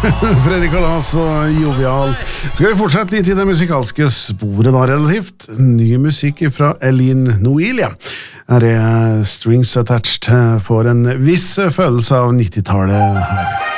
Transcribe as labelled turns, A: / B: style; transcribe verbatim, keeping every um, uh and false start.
A: Freddy Kalas og Jovial. Skal vi fortsette litt i det musikalske sporet da relativt. Ny musikk fra Eileen Noel, ja. Her er Strings Attached for en viss følelse av nittitallet her.